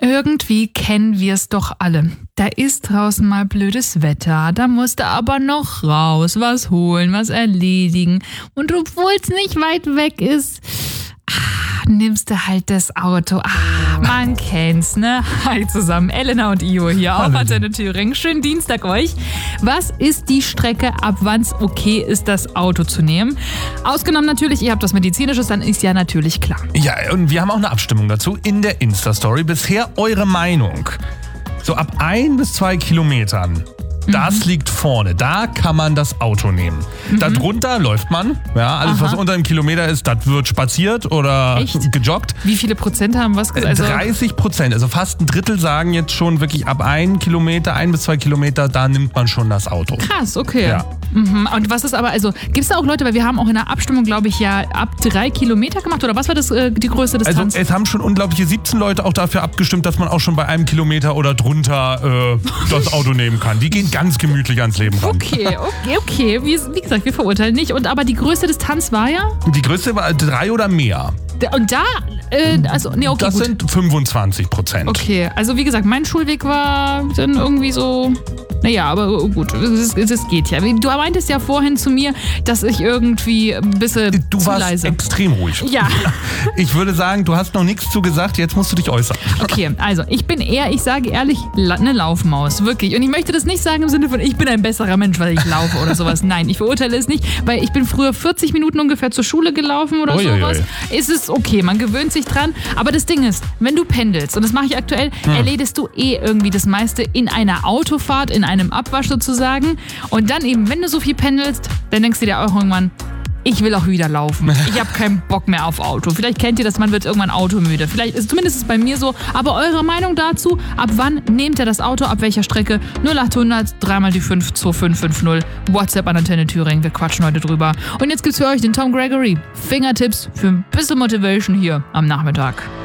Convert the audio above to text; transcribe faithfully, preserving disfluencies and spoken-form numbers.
Irgendwie kennen wir es doch alle. Da ist draußen mal blödes Wetter, da musst du aber noch raus, was holen, was erledigen. Und obwohl es nicht weit weg ist, ah, nimmst du halt das Auto. Ah, man kennt's, ne? Hi zusammen, Elena und Io hier auf Antenne Thüringen. Schönen Dienstag euch. Was ist die Strecke, ab wann's okay ist, das Auto zu nehmen? Ausgenommen natürlich, ihr habt was Medizinisches, dann ist ja natürlich klar. Ja, und wir haben auch eine Abstimmung dazu in der Insta-Story. Bisher eure Meinung. So ab ein bis zwei Kilometern. Das mhm. liegt vorne. Da kann man das Auto nehmen. Mhm. Darunter läuft man. Ja, alles, Aha. was unter einem Kilometer ist, das wird spaziert oder Echt? gejoggt. Wie viele Prozent haben was gesagt? Also dreißig Prozent. Also fast ein Drittel sagen jetzt schon wirklich ab ein Kilometer, ein bis zwei Kilometer, da nimmt man schon das Auto. Krass, okay. Ja. Mhm. Und was ist aber, also gibt es da auch Leute, weil wir haben auch in der Abstimmung, glaube ich, ja ab drei Kilometer gemacht, oder was war das, äh, die größte Distanz? Also es haben schon unglaubliche siebzehn Leute auch dafür abgestimmt, dass man auch schon bei einem Kilometer oder drunter äh, das Auto nehmen kann. Die gehen ganz gemütlich ans Leben ran. Okay, okay, okay. Wie, wie gesagt, wir verurteilen nicht. Und aber die größte Distanz war ja? Die größte war drei oder mehr. Und da, äh, also, nee, okay, Das gut. sind fünfundzwanzig Prozent. Okay, also wie gesagt, mein Schulweg war dann irgendwie so, naja, aber gut, es, es, es geht ja. Du meintest ja vorhin zu mir, dass ich irgendwie ein bisschen Du zu warst leise. extrem ruhig. Ja. Ich würde sagen, du hast noch nichts zu gesagt, jetzt musst du dich äußern. Okay, also ich bin eher, ich sage ehrlich, eine Laufmaus, wirklich. Und ich möchte das nicht sagen im Sinne von, ich bin ein besserer Mensch, weil ich laufe oder sowas. Nein, ich verurteile es nicht, weil ich bin früher vierzig Minuten ungefähr zur Schule gelaufen oder Uiuiui. sowas. Ist es okay, man gewöhnt sich dran. Aber das Ding ist, wenn du pendelst, und das mache ich aktuell, hm. erledigst du eh irgendwie das meiste in einer Autofahrt, in einem Abwasch sozusagen. Und dann eben, wenn du so viel pendelst, dann denkst du dir auch irgendwann, ich will auch wieder laufen. Ich habe keinen Bock mehr auf Auto. Vielleicht kennt ihr das, man wird irgendwann automüde. Vielleicht ist zumindest ist es bei mir so. Aber eure Meinung dazu? Ab wann nehmt ihr das Auto? Ab welcher Strecke? null achthundert, drei mal die fünf, zwei fünf fünf null. WhatsApp an Antenne Thüringen. Wir quatschen heute drüber. Und jetzt gibt's für euch den Tom Gregory. Fingertipps für ein bisschen Motivation hier am Nachmittag.